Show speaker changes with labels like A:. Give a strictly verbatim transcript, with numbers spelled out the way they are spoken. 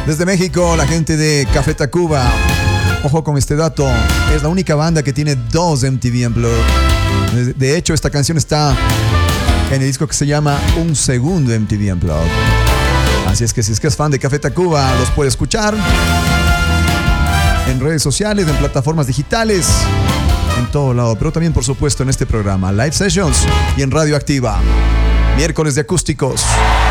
A: Desde México, la gente de Café Tacuba. Ojo con este dato, es la única banda que tiene dos M T V Unplugged. De hecho, esta canción está en el disco que se llama Un Segundo M T V Unplugged. Así es que si es que es fan de Café Tacuba, los puede escuchar en redes sociales, en plataformas digitales, en todo lado, pero también por supuesto en este programa Live Sessions y en Radio Activa, miércoles de acústicos.